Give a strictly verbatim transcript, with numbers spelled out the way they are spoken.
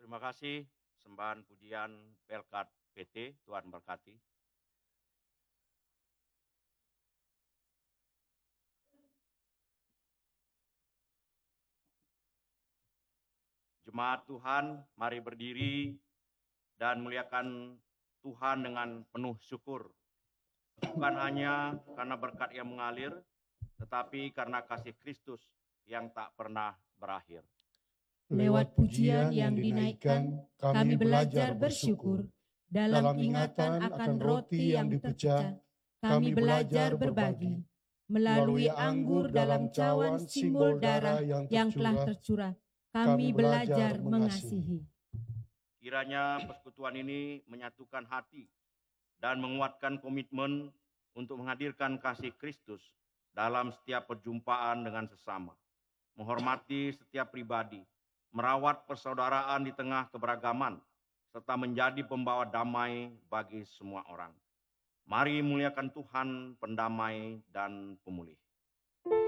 Terima kasih sembahan pujian Pelkat P T, Tuhan berkati. Jemaat Tuhan, mari berdiri dan muliakan Tuhan dengan penuh syukur. Bukan hanya karena berkat yang mengalir, tetapi karena kasih Kristus yang tak pernah berakhir. Lewat pujian yang dinaikkan, kami belajar bersyukur. Dalam ingatan akan roti yang dipecah, kami belajar berbagi. Melalui anggur dalam cawan simbol darah yang telah tercurah, kami belajar mengasihi. Kiranya persekutuan ini menyatukan hati dan menguatkan komitmen untuk menghadirkan kasih Kristus dalam setiap perjumpaan dengan sesama, menghormati setiap pribadi, merawat persaudaraan di tengah keberagaman, serta menjadi pembawa damai bagi semua orang. Mari muliakan Tuhan, pendamai dan pemulih.